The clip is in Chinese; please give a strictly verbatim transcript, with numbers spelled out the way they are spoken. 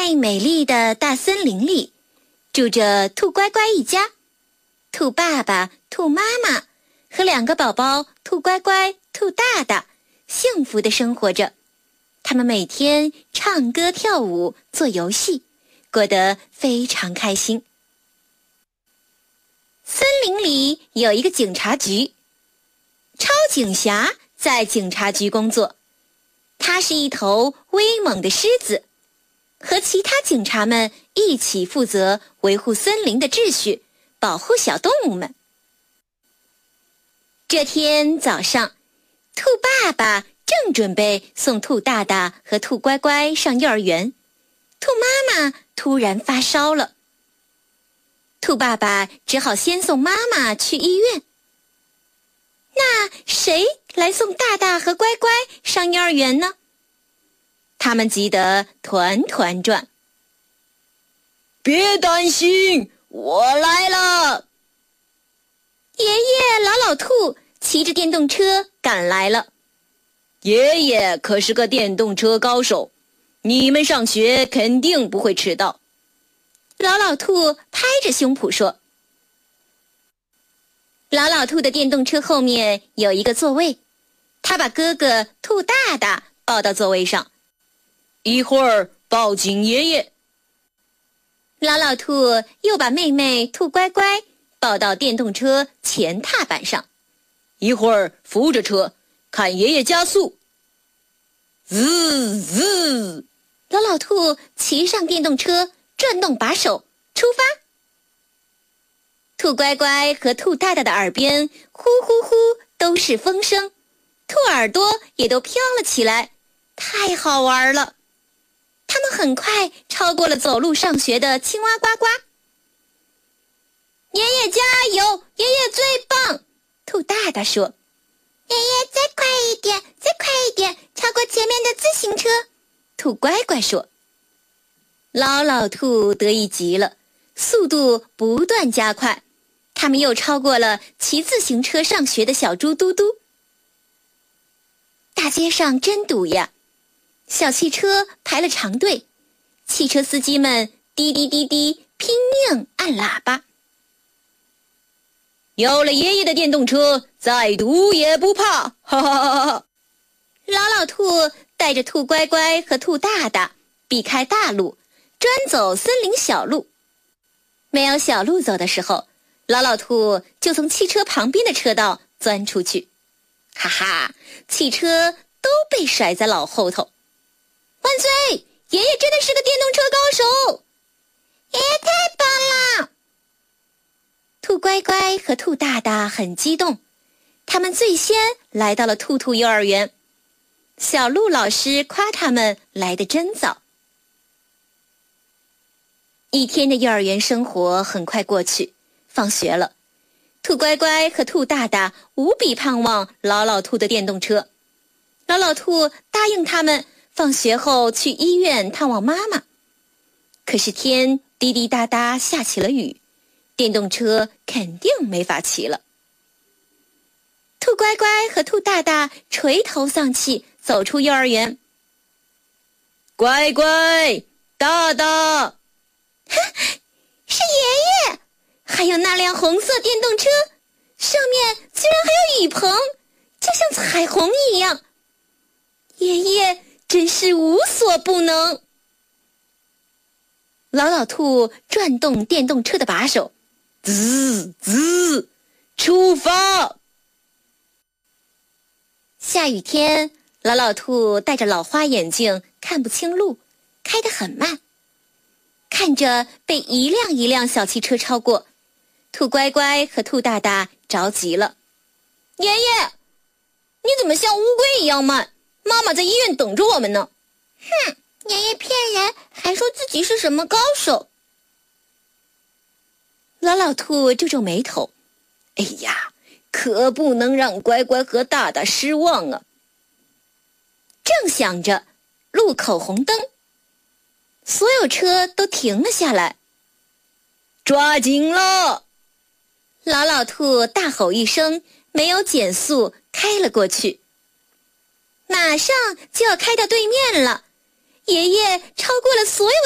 在美丽的大森林里，住着兔乖乖一家。兔爸爸、兔妈妈和两个宝宝兔乖乖、兔大大幸福地生活着。他们每天唱歌跳舞做游戏，过得非常开心。森林里有一个警察局，超警侠在警察局工作。他是一头威猛的狮子，和其他警察们一起负责维护森林的秩序，保护小动物们。这天早上，兔爸爸正准备送兔大大和兔乖乖上幼儿园，兔妈妈突然发烧了。兔爸爸只好先送妈妈去医院。那谁来送大大和乖乖上幼儿园呢？他们急得团团转。 别担心，我来了。 爷爷老老兔骑着电动车赶来了。 爷爷可是个电动车高手，你们上学肯定不会迟到。 老老兔拍着胸脯说。老老兔的电动车后面有一个座位，他把哥哥兔大大抱到座位上。 一会儿抱紧爷爷。 老老兔又把妹妹兔乖乖抱到电动车前踏板上。 一会儿扶着车，看爷爷加速。滋滋！ 老老兔骑上电动车，转动把手，出发。兔乖乖和兔大大的耳边呼呼呼都是风声，兔耳朵也都飘了起来，太好玩了。他们很快超过了走路上学的青蛙呱呱。爷爷加油，爷爷最棒！兔大大说。爷爷再快一点，再快一点，超过前面的自行车。兔乖乖说。老老兔得意极了，速度不断加快，他们又超过了骑自行车上学的小猪嘟嘟。大街上真堵呀，小汽车排了长队，汽车司机们滴滴滴滴拼命按喇叭。 有了爷爷的电动车，再堵也不怕，哈哈哈哈！ 老老兔带着兔乖乖和兔大大避开大路，专走森林小路。没有小路走的时候，老老兔就从汽车旁边的车道钻出去。哈哈，汽车都被甩在老后头。万岁！爷爷真的是个电动车高手！爷爷太棒了！兔乖乖和兔大大很激动，他们最先来到了兔兔幼儿园。小鹿老师夸他们来得真早。一天的幼儿园生活很快过去，放学了。兔乖乖和兔大大无比盼望老老兔的电动车。老老兔答应他们放学后去医院探望妈妈。可是天滴滴答答下起了雨，电动车肯定没法骑了。兔乖乖和兔大大垂头丧气走出幼儿园。 乖乖，大大， 是爷爷！还有那辆红色电动车，上面居然还有雨棚，就像彩虹一样。爷爷真是无所不能。老老兔转动电动车的把手， 滋滋，出发！ 下雨天，老老兔戴着老花眼镜，看不清路，开得很慢。看着被一辆一辆小汽车超过，兔乖乖和兔大大着急了。爷爷，你怎么像乌龟一样慢？妈妈在医院等着我们呢。哼，爷爷骗人，还说自己是什么高手。老老兔皱皱眉头， 哎呀，可不能让乖乖和大大失望啊。 正想着，路口红灯，所有车都停了下来。 抓紧了！ 老老兔大吼一声，没有减速，开了过去。马上就要开到对面了，爷爷超过了所有